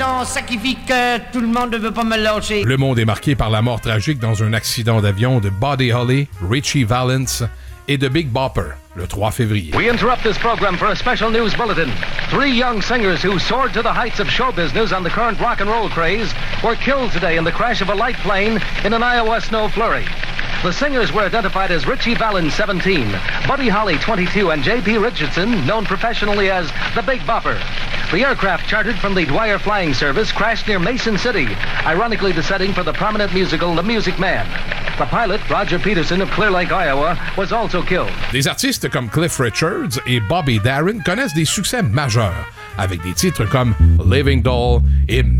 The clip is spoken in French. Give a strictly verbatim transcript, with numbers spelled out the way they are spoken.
non, ça qui fait que tout le monde ne veut pas me lâcher. Le monde est marqué par la mort tragique dans un accident d'avion de Buddy Holly, Richie Valens et de Big Bopper, le trois février. We interrupt this program for a special news bulletin. Three young singers who soared to the heights of show business on the current rock and roll craze were killed today in the crash of a light plane in an Iowa snow flurry. The singers were identified as Richie Valens, seventeen, Buddy Holly, twenty-two, and J P Richardson, known professionally as the Big Bopper. The aircraft chartered from the Dwyer Flying Service crashed near Mason City, ironically the setting for the prominent musical The Music Man. The pilot, Roger Peterson of Clear Lake, Iowa, was also killed. Des artistes comme Cliff Richards et Bobby Darin connaissent des succès majeurs, avec des titres comme Living Doll et